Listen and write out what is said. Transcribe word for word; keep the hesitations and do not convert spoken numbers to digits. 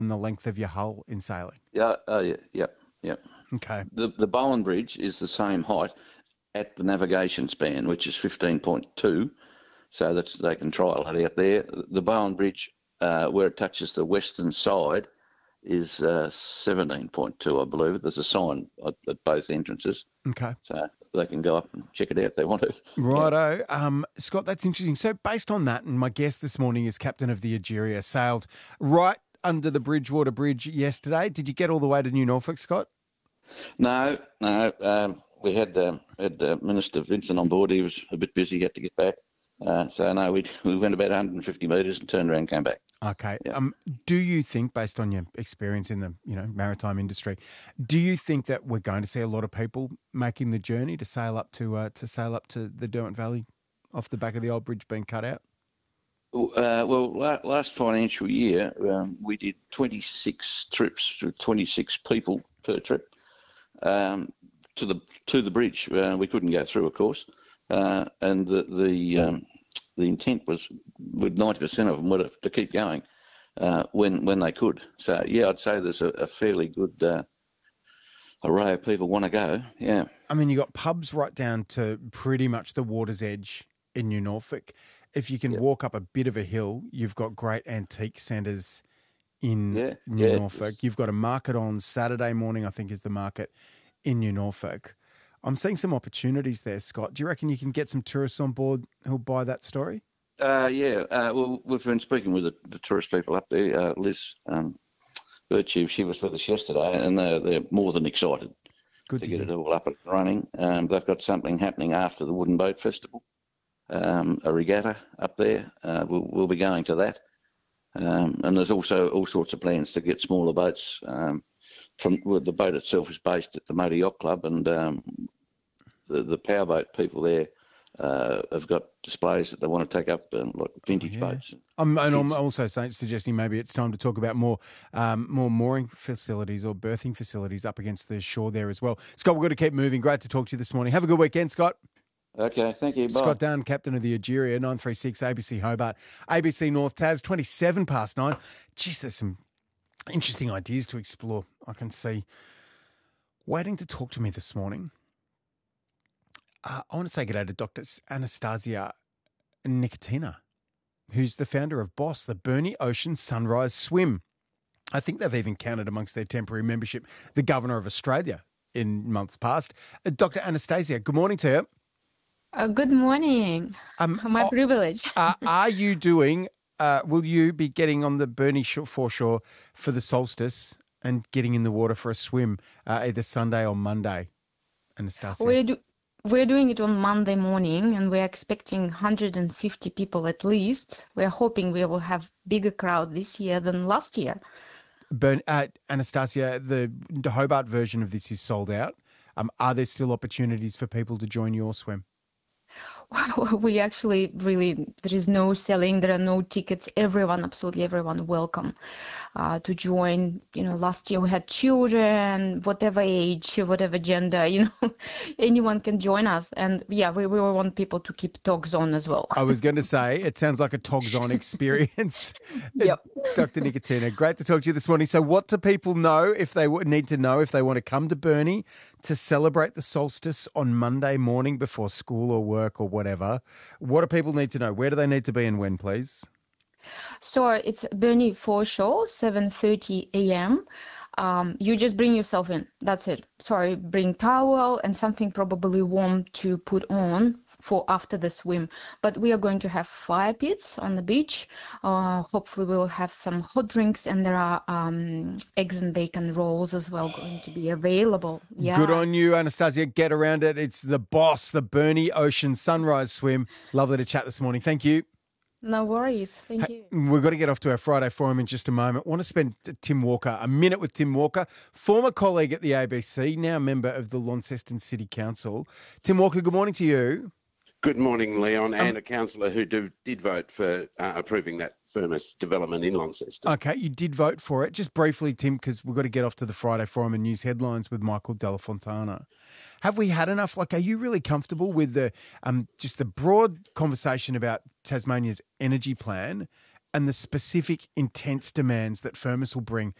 the length of your hull in sailing. Yeah, uh, yeah, yep, yep. Okay. The the Bowen Bridge is the same height at the navigation span, which is fifteen point two, so that's they can trial it out there. The Bowen Bridge, uh, where it touches the western side, is uh, seventeen point two, I believe. There's a sign at, at both entrances, Okay. so they can go up and check it out if they want to. Righto. Um, Scott, that's interesting. So based on that, and my guest this morning is captain of the Egeria, sailed right under the Bridgewater Bridge yesterday. Did you get all the way to New Norfolk, Scott? No, no. Um, we had um, had uh, Minister Vincent on board. He was a bit busy, he had to get back. Uh, so no, we we went about one hundred fifty metres and turned around and came back. Okay. Yeah. Um, do you think, based on your experience in the you know maritime industry, do you think that we're going to see a lot of people making the journey to sail up to uh, to sail up to the Derwent Valley off the back of the old bridge being cut out? Uh, well, la- last financial year um, we did twenty-six trips to twenty-six people per trip um, to the to the bridge. Uh, we couldn't go through, of course, uh, and the the um, the intent was with ninety percent of them were to, to keep going uh, when when they could. So yeah, I'd say there's a, a fairly good uh, array of people want to go. Yeah. I mean, you got pubs right down to pretty much the water's edge in New Norfolk. If you can Yep. walk up a bit of a hill, you've got great antique centres in Yeah, New yeah. Norfolk. You've got a market on Saturday morning, I think is the market in New Norfolk. I'm seeing some opportunities there, Scott. Do you reckon you can get some tourists on board who'll buy that story? Uh, yeah, uh, well, we've been speaking with the, the tourist people up there. Uh, Liz um, Virtue, she was with us yesterday, and they're, they're more than excited Good to to get hear. it all up and running. Um, they've got something happening after the Wooden Boat Festival, um, a regatta up there. Uh, we'll, we'll be going to that. Um, and there's also all sorts of plans to get smaller boats. Um, from well, the boat itself is based at the Motor Yacht Club, and um, the, the powerboat people there uh, have got displays that they want to take up, um, like vintage yeah. boats. I'm, and I'm Kids. also saying, suggesting maybe it's time to talk about more um, more mooring facilities or berthing facilities up against the shore there as well. Scott, we've got to keep moving. Great to talk to you this morning. Have a good weekend, Scott. Okay, thank you. Bye. Scott Dunn, captain of the Egeria, nine three six A B C Hobart, A B C North Tas, twenty-seven past nine. Geez, there's some interesting ideas to explore, I can see. Waiting to talk to me this morning, uh, I want to say good day to Doctor Anastasia Nicotina, who's the founder of BOSS, the Burnie Ocean Sunrise Swim. I think they've even counted amongst their temporary membership the Governor of Australia in months past. Uh, Doctor Anastasia, good morning to you. Uh, good morning. Um, My oh, privilege. uh, are you doing, uh, will you be getting on the Burnie shore, foreshore for the solstice and getting in the water for a swim uh, either Sunday or Monday, Anastasia? We're, do- we're doing it on Monday morning, and we're expecting one hundred fifty people at least. We're hoping we will have bigger crowd this year than last year. Burn, uh, Anastasia, the, the Hobart version of this is sold out. Um, are there still opportunities for people to join your swim? We actually really, there is no selling, there are no tickets. Everyone, absolutely everyone, welcome uh, to join. You know, last year we had children, whatever age, whatever gender, you know, anyone can join us. And yeah, we, we want people to keep togs on as well. I was going to say, it sounds like a Togs On experience. Yep. Doctor Nicotina, great to talk to you this morning. So what do people know if they would need to know if they want to come to Burnie to celebrate the solstice on Monday morning before school or work or whatever? What do people need to know? Where do they need to be and when, please? So it's Burnie foreshore, seven thirty a.m. Um, you just bring yourself in. That's it. Sorry, bring towel and something probably warm to put on for after the swim. But we are going to have fire pits on the beach. Uh, hopefully we'll have some hot drinks, and there are um, eggs and bacon rolls as well going to be available. Yeah. Good on you, Anastasia. Get around it. It's the BOSS, the Burnie Ocean Sunrise Swim. Lovely to chat this morning. Thank you. No worries. Thank Hey, you. we've got to get off to our Friday forum in just a moment. I want to spend Tim Walker, a minute with Tim Walker, former colleague at the A B C, now member of the Launceston City Council. Tim Walker, good morning to you. Good morning, Leon, and a councillor who do, did vote for uh, approving that furnace development in Launceston. Okay, you did vote for it. Just briefly, Tim, because we've got to get off to the Friday forum and news headlines with Michael Della Fontana. Have we had enough? Like, are you really comfortable with the um, just the broad conversation about Tasmania's energy plan and the specific intense demands that Firmus will bring